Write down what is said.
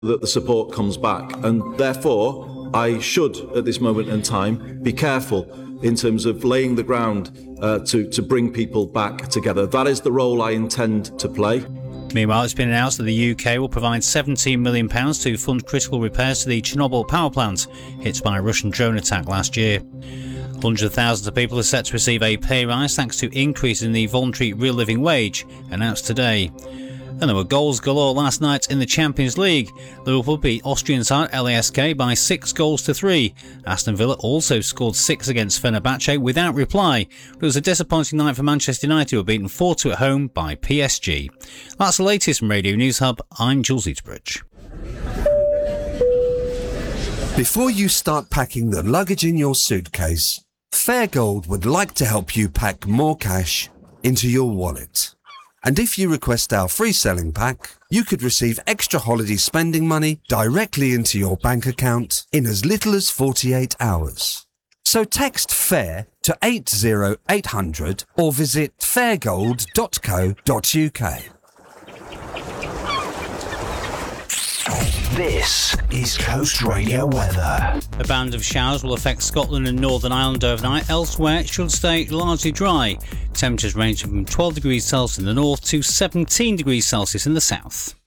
that the support comes back, and therefore I should, at this moment in time, be careful in terms of laying the ground to bring people back together. That is the role I intend to play. Meanwhile, it's been announced that the UK will provide £17 million to fund critical repairs to the Chernobyl power plant hit by a Russian drone attack last year. Hundreds of thousands of people are set to receive a pay rise thanks to increase in the voluntary real living wage announced today. And there were goals galore last night in the Champions League. Liverpool beat Austrian side LASK by 6-3. Aston Villa also scored 6 against Fenerbahce without reply. It was a disappointing night for Manchester United, who were beaten 4-2 at home by PSG. That's the latest from Radio News Hub. I'm Jules Eaterbridge. Before you start packing the luggage in your suitcase, Fairgold would like to help you pack more cash into your wallet. And if you request our free selling pack, you could receive extra holiday spending money directly into your bank account in as little as 48 hours. So text FAIR to 80800 or visit fairgold.co.uk. This is Coast Radio weather. A band of showers will affect Scotland and Northern Ireland overnight. Elsewhere, it should stay largely dry. Temperatures ranging from 12 degrees Celsius in the north to 17 degrees Celsius in the south.